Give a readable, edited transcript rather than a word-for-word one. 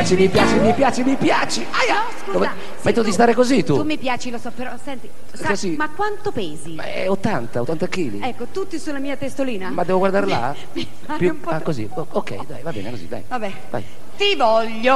piaci, mi piaci, mi piaci, mi piaci. Aia! No, scusa, Dove... se Metto di stare così tu. Tu mi piaci, lo so, però senti, Così. ma quanto pesi? 80 kg. Ecco, tutti sulla mia testolina. Ma devo guardare là? Mi pare un po' così. Ok, dai, va bene così, dai. Vabbè. Vai. Ti voglio.